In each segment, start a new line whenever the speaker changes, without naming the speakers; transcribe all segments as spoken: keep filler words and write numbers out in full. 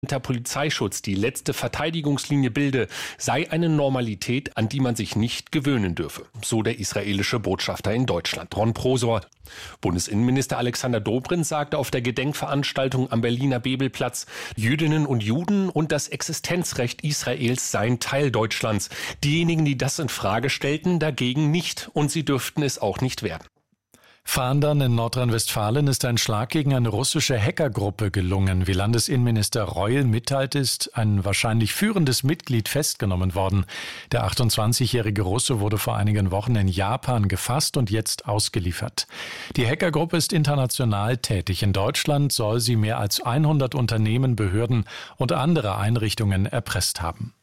Der Polizeischutz die letzte Verteidigungslinie bilde, sei eine Normalität, an die man sich nicht gewöhnen dürfe. So der israelische Botschafter in Deutschland, Ron Prosor. Bundesinnenminister Alexander Dobrindt sagte auf der Gedenkveranstaltung am Berliner Bebelplatz, Jüdinnen und Juden und das Existenzrecht Israels seien Teil Deutschlands. Diejenigen, die das in Frage stellten, dagegen nicht, und sie dürften es auch nicht werden.
Fahndern in Nordrhein-Westfalen ist ein Schlag gegen eine russische Hackergruppe gelungen. Wie Landesinnenminister Reul mitteilt, ist ein wahrscheinlich führendes Mitglied festgenommen worden. Der achtundzwanzigjährige Russe wurde vor einigen Wochen in Japan gefasst und jetzt ausgeliefert. Die Hackergruppe ist international tätig. In Deutschland soll sie mehr als hundert Unternehmen, Behörden und andere Einrichtungen erpresst haben.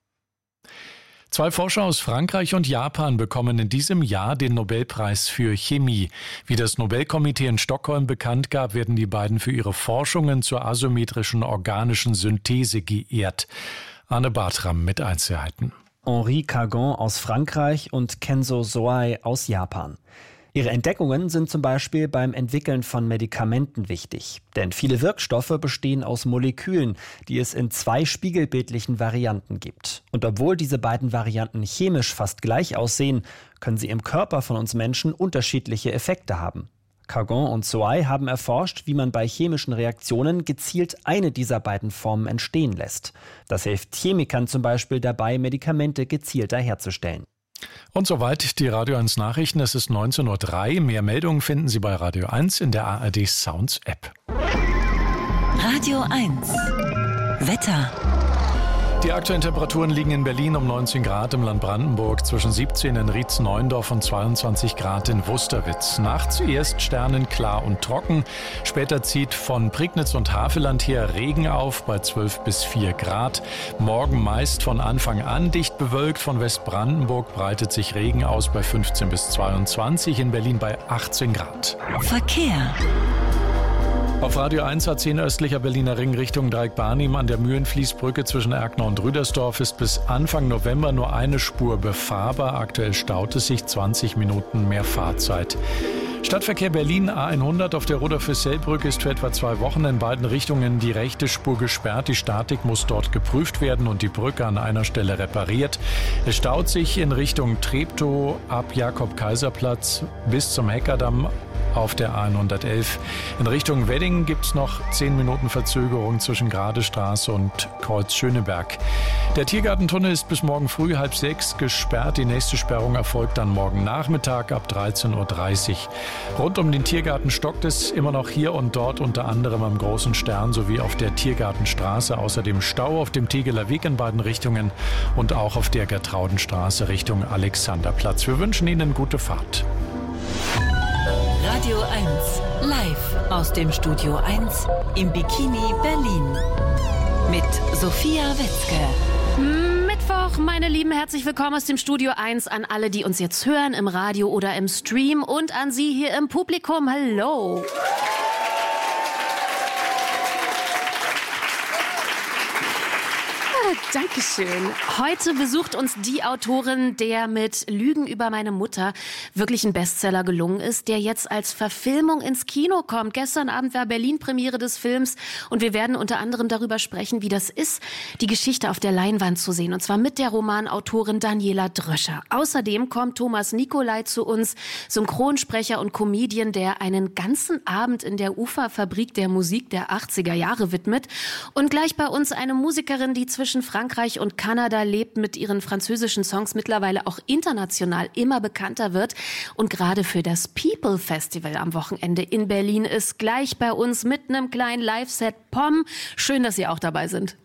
Zwei Forscher aus Frankreich und Japan bekommen in diesem Jahr den Nobelpreis für Chemie. Wie das Nobelkomitee in Stockholm bekannt gab, werden die beiden für ihre Forschungen zur asymmetrischen organischen Synthese geehrt. Arne Bartram mit Einzelheiten.
Henri Cargan aus Frankreich und Kenzo Soai aus Japan. Ihre Entdeckungen sind zum Beispiel beim Entwickeln von Medikamenten wichtig. Denn viele Wirkstoffe bestehen aus Molekülen, die es in zwei spiegelbildlichen Varianten gibt. Und obwohl diese beiden Varianten chemisch fast gleich aussehen, können sie im Körper von uns Menschen unterschiedliche Effekte haben. Cargan und Soai haben erforscht, wie man bei chemischen Reaktionen gezielt eine dieser beiden Formen entstehen lässt. Das hilft Chemikern zum Beispiel dabei, Medikamente gezielter herzustellen.
Und soweit die Radio eins Nachrichten. Es ist neunzehn Uhr drei. Mehr Meldungen finden Sie bei Radio eins in der A R D Sounds App.
Radio eins Wetter.
Die aktuellen Temperaturen liegen in Berlin um neunzehn Grad, im Land Brandenburg zwischen siebzehn in Rietz-Neuendorf und zweiundzwanzig Grad in Wusterwitz. Nachts erst sternenklar und trocken. Später zieht von Prignitz und Havelland her Regen auf bei zwölf bis vier Grad. Morgen meist von Anfang an dicht bewölkt. Von Westbrandenburg breitet sich Regen aus bei fünfzehn bis zweiundzwanzig. In Berlin bei achtzehn Grad.
Verkehr.
Auf Radio eins A zehn östlicher Berliner Ring Richtung Dreieck-Barnim an der Mühlenfließbrücke zwischen Erkner und Rüdersdorf ist bis Anfang November nur eine Spur befahrbar. Aktuell staut es sich, zwanzig Minuten mehr Fahrzeit. Stadtverkehr Berlin A hundert auf der Roder-Füssel-Brücke ist für etwa zwei Wochen in beiden Richtungen die rechte Spur gesperrt. Die Statik muss dort geprüft werden und die Brücke an einer Stelle repariert. Es staut sich in Richtung Treptow ab Jakob-Kaiser-Platz bis zum Heckerdamm auf der A hundertelf. In Richtung Wedding gibt es noch zehn Minuten Verzögerung zwischen Gradestraße und Kreuz Schöneberg. Der Tiergartentunnel ist bis morgen früh halb sechs gesperrt. Die nächste Sperrung erfolgt dann morgen Nachmittag ab dreizehn Uhr dreißig. Rund um den Tiergarten stockt es immer noch hier und dort, unter anderem am Großen Stern sowie auf der Tiergartenstraße. Außerdem Stau auf dem Tegeler Weg in beiden Richtungen und auch auf der Gertraudenstraße Richtung Alexanderplatz. Wir wünschen Ihnen gute Fahrt.
Radio eins live aus dem Studio eins im Bikini Berlin mit Sophia Wetzke.
Mittwoch, meine Lieben, herzlich willkommen aus dem Studio eins an alle, die uns jetzt hören im Radio oder im Stream und an Sie hier im Publikum. Hallo! Dankeschön. Heute besucht uns die Autorin, der mit Lügen über meine Mutter wirklich ein Bestseller gelungen ist, der jetzt als Verfilmung ins Kino kommt. Gestern Abend war Berlin-Premiere des Films und wir werden unter anderem darüber sprechen, wie das ist, die Geschichte auf der Leinwand zu sehen. Und zwar mit der Romanautorin Daniela Dröscher. Außerdem kommt Thomas Nicolai zu uns, Synchronsprecher und Comedian, der einen ganzen Abend in der Uferfabrik der Musik der achtziger Jahre widmet. Und gleich bei uns eine Musikerin, die zwischen Frankreich und Kanada lebt, mit ihren französischen Songs mittlerweile auch international immer bekannter wird und gerade für das People Festival am Wochenende in Berlin ist, gleich bei uns mit einem kleinen Live-Set. Pom, schön, dass Sie auch dabei sind.